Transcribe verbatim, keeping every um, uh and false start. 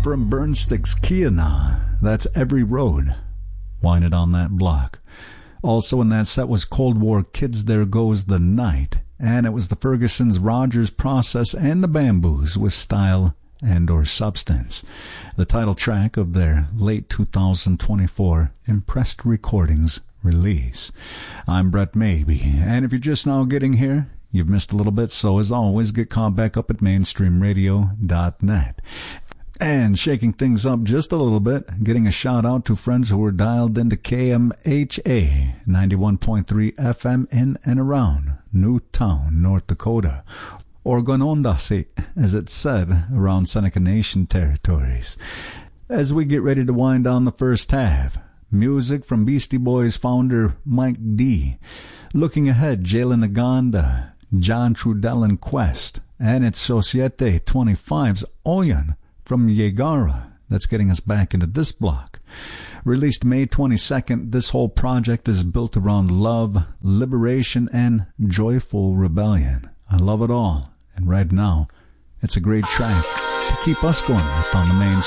from Burnstick's Kiana. That's Every Road. Winded on that block. Also in that set was Cold War Kids, There Goes the Night. And it was the Ferguson's Rogers Process and the Bamboos with Style and or Substance. The title track of their late two thousand twenty-four Impressed Recordings release. I'm Brett Maybe, and if you're just now getting here, you've missed a little bit, so as always, get caught back up at mainstream radio dot net. And shaking things up just a little bit, getting a shout out to friends who were dialed into K M H A ninety-one point three F M in and around Newtown, North Dakota, or Gonondasi, as it's said, around Seneca Nation territories. As we get ready to wind down the first half, music from Beastie Boys founder Mike D. Looking ahead, Jalen Naganda, John Trudell and Quest, and its Societe twenty-five's Oyan from Yegara. That's getting us back into this block. Released May twenty-second, this whole project is built around love, liberation, and joyful rebellion. I love it all, and right now, it's a great track to keep us going on the main